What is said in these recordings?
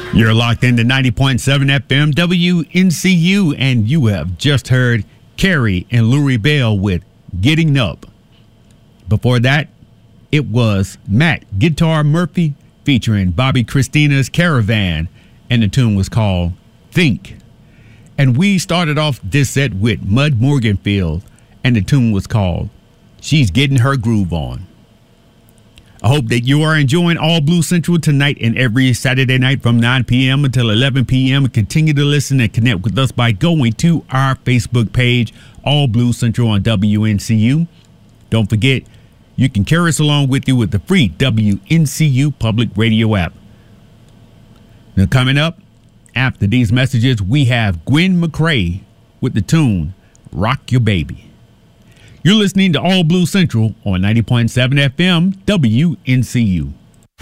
You're locked into 90.7 FM WNCU, and you have just heard Carrie and Lurie Bell with Getting Up. Before that, it was Matt Guitar Murphy featuring Bobby Christina's Caravan, and the tune was called Think. And we started off this set with Mud Morganfield, and the tune was called She's Getting Her Groove On. I hope that you are enjoying All Blue Central tonight and every Saturday night from 9 p.m. until 11 p.m. Continue to listen and connect with us by going to our Facebook page, All Blue Central on WNCU. Don't forget, you can carry us along with you with the free WNCU public radio app. Now, coming up after these messages, we have Gwen McCrae with the tune Rock Your Baby. You're listening to All Blue Central on 90.7 FM WNCU.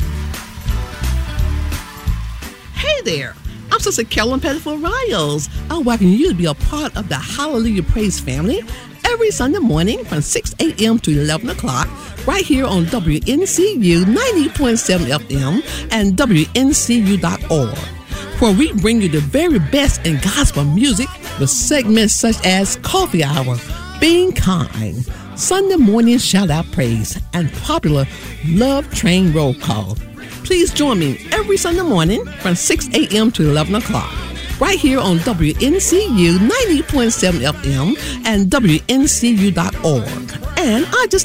Hey there, I'm Sister Carolyn Pettiford Riles. I welcome you to be a part of the Hallelujah Praise family every Sunday morning from 6 a.m. to 11 o'clock right here on WNCU 90.7 FM and WNCU.org, where we bring you the very best in gospel music with segments such as Coffee Hour, Being Kind, Sunday Morning Shout Out Praise, and popular Love Train Roll Call. Please join me every Sunday morning from 6 a.m. to 11 o'clock, right here on WNCU 90.7 FM and WNCU.org. And I just